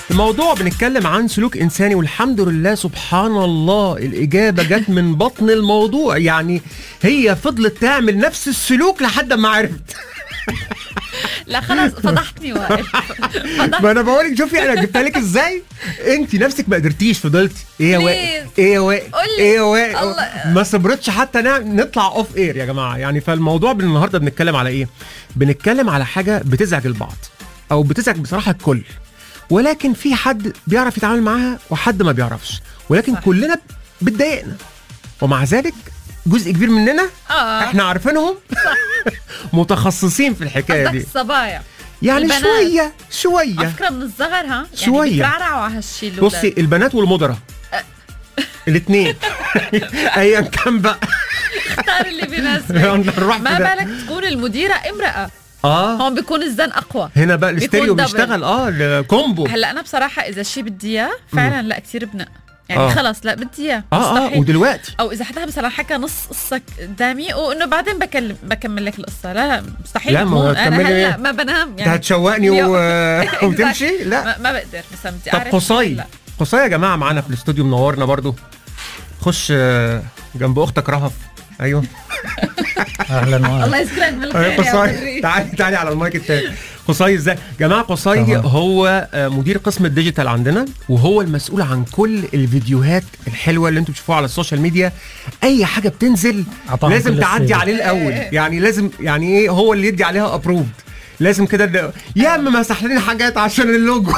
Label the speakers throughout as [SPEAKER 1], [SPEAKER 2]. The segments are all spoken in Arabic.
[SPEAKER 1] الموضوع بنتكلم عن سلوك إنساني، والحمد لله سبحان الله الإجابة جت من بطن الموضوع. يعني هي فضلت تعمل نفس السلوك لحد ما عرفت.
[SPEAKER 2] لا خلاص فضحتني واقف.
[SPEAKER 1] ما انا بقولك شوفي انا جبتها لك ازاي. انت نفسك ما قدرتيش، فضلتي ايه يا وائل ايه يا وائل ايه يا وائل، ما صبرتش حتى نطلع اوف اير يا جماعه. يعني فالموضوع النهارده بنتكلم على ايه؟ بنتكلم على حاجه بتزعج البعض او بتزعج بصراحه الكل، ولكن في حد بيعرف يتعامل معاها وحد ما بيعرفش، ولكن صح. كلنا بتضايقنا، ومع ذلك جزء كبير مننا احنا عارفينهم متخصصين في الحكايه دي.
[SPEAKER 2] الصبايا
[SPEAKER 1] يعني
[SPEAKER 2] البنات.
[SPEAKER 1] شويه
[SPEAKER 2] افكار من الصغر ها، يعني
[SPEAKER 1] شويه
[SPEAKER 2] بيترعرعوا على هالشيء.
[SPEAKER 1] بصي البنات والمدراء الاثنين ايا كان بقى
[SPEAKER 2] اختار اللي بيناسبك. ما بالك تكون المديره امراه، هون بيكون الزن اقوى.
[SPEAKER 1] هنا بقى الاستيريو بيشتغل الكومبو.
[SPEAKER 2] هلا انا بصراحه اذا شيء بدي اياه فعلا لا كثير بنق، يعني خلص لا بدي اياه
[SPEAKER 1] ودلوقتي
[SPEAKER 2] او اذا حدا مثلا حكى نص قصه قدامي وانه بعدين بكمل لك القصه، لا مستحيل.
[SPEAKER 1] لا ما
[SPEAKER 2] انا هلا ما بنام، يعني
[SPEAKER 1] هتشوقني وتمشي. لا
[SPEAKER 2] ما بقدر مثلا بدي
[SPEAKER 1] اعرف. طب قصي يا جماعه معانا في الاستوديو منورنا برضو. خش جنب اختك رهف. ايوه
[SPEAKER 3] اهلا وسهلا.
[SPEAKER 2] الله يسكرك بالخير.
[SPEAKER 1] تعالي على المايك التاني. قصي ازاي جماعه؟ قصي هو مدير قسم الديجيتال عندنا، وهو المسؤول عن كل الفيديوهات الحلوه اللي انتم بتشوفوها على السوشيال ميديا. اي حاجه بتنزل لازم تعدي عليه الاول، يعني لازم يعني ايه هو اللي يدي عليها ابروفد. لازم كده يا اما مسح لنا حاجات عشان اللوجو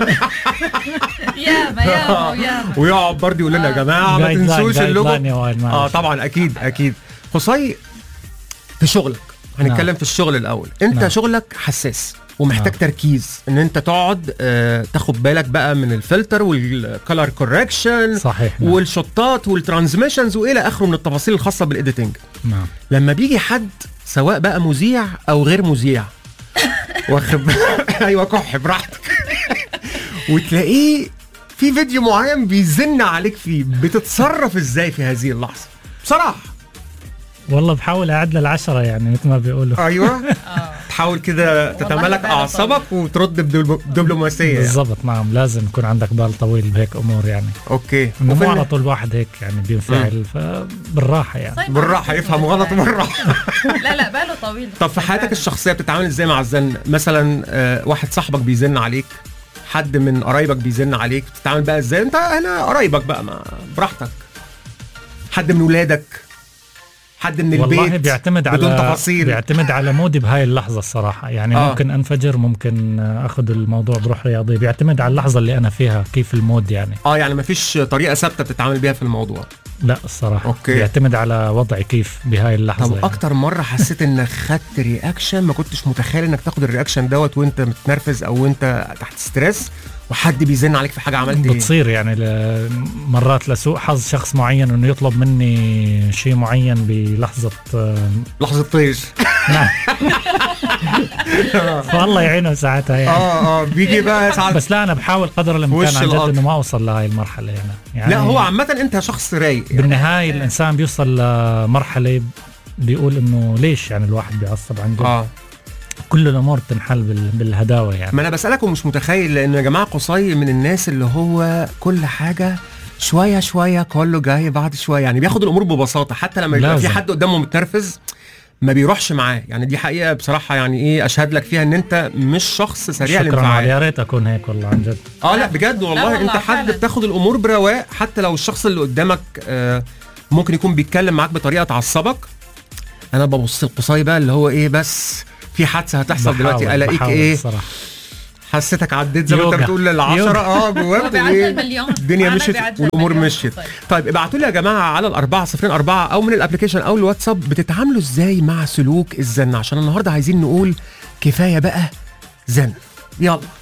[SPEAKER 2] يا
[SPEAKER 1] ويقعد برضه يقول لنا يا جماعه ما تنسوش اللوجو. طبعا اكيد. قصي في شغلك هنتكلم في الشغل الاول. انت شغلك حساس ومحتاج تركيز، ان انت تقعد تاخد بالك بقى من الفلتر والكالر كوركشن
[SPEAKER 3] صحيح
[SPEAKER 1] والشوتات والترانزميشنز والى اخره من التفاصيل الخاصه بالايديتنج. لما بيجي حد سواء بقى مذيع او غير مذيع واخد ايوه كح براحتك وتلاقيه في فيديو معين بيزن عليك فيه، بتتصرف ازاي في هذه اللحظه بصراحه؟
[SPEAKER 3] والله بحاول اعدل 10 يعني مثل ما بيقولوا.
[SPEAKER 1] ايوه تحاول كده تتملك اعصابك وترد بدبلوماسيه.
[SPEAKER 3] بالضبط نعم، لازم يكون عندك بال طويل بهيك امور يعني.
[SPEAKER 1] اوكي
[SPEAKER 3] مو على طول واحد هيك يعني بينفعل، فبالراحه يعني
[SPEAKER 1] بالراحه يفهم غلط بالراحه.
[SPEAKER 2] لا باله طويل.
[SPEAKER 1] طب في حياتك الشخصيه بتتعامل ازاي مع الزن؟ مثلا واحد صاحبك بيزن عليك، حد من قرايبك بيزن عليك، بتتعامل بقى ازاي؟ انت هنا قرايبك بقى ما براحتك، حد من ولادك، حد من البيت،
[SPEAKER 3] والله بيعتمد
[SPEAKER 1] بدون
[SPEAKER 3] على
[SPEAKER 1] تفاصيل.
[SPEAKER 3] بيعتمد على مودي بهاي اللحظه الصراحه يعني. ممكن انفجر، ممكن اخذ الموضوع بروح رياضي، بيعتمد على اللحظه اللي انا فيها كيف المود يعني.
[SPEAKER 1] يعني ما فيش طريقه ثابته بتتعامل بيها في الموضوع؟
[SPEAKER 3] لا الصراحه
[SPEAKER 1] أوكي.
[SPEAKER 3] بيعتمد على وضعي كيف بهاي اللحظه.
[SPEAKER 1] طب
[SPEAKER 3] يعني
[SPEAKER 1] اكتر مره حسيت انك خدت رياكشن ما كنتش متخيل انك تاخد الرياكشن دوت وانت متنرفز او انت تحت ستريس وحد بيزن عليك في حاجه، عملت ايه؟
[SPEAKER 3] بتصير يعني مرات لسوء حظ شخص معين انه يطلب مني شيء معين بلحظه
[SPEAKER 1] طيش.
[SPEAKER 3] نعم والله يعينه ساعتها يعني.
[SPEAKER 1] بيجي بقى ساعات.
[SPEAKER 3] بس لا انا بحاول قدر الامكان عن جد انه ما اوصل لهي المرحله يعني.
[SPEAKER 1] لا هو عامه انت شخص رايق يعني.
[SPEAKER 3] بالنهايه الانسان بيوصل لمرحله بيقول انه ليش يعني الواحد بيعصب عن جد. كل الامور بتنحل بالهداوه يعني.
[SPEAKER 1] ما انا بسالك ومش متخيل، لانه يا جماعه قصي من الناس اللي هو كل حاجه شويه كله جاي بعد شويه، يعني بياخد الامور ببساطه، حتى لما يبقى في حد قدامه متنرفز ما بيروحش معاه. يعني دي حقيقه بصراحه، يعني ايه اشهد لك فيها ان انت مش شخص سريع الانفعال.
[SPEAKER 3] يا ريت اكون هيك والله عن جد.
[SPEAKER 1] لا بجد والله انت حد بتاخد الامور برواق، حتى لو الشخص اللي قدامك ممكن يكون بيتكلم معاك بطريقه تعصبك. انا ببص القصي بقى اللي هو ايه، بس في حادثه هتحصل دلوقتي الاقيك ايه الصراحة. حسيتك عديت زي ما انت بتقول لل10 جواك الدنيا مشيت والامور مشيت. طيب ابعتوا لي يا جماعه على 4004 او من الابلكيشن او الواتساب بتتعاملوا ازاي مع سلوك الزن، عشان النهارده عايزين نقول كفايه بقى زن. يلا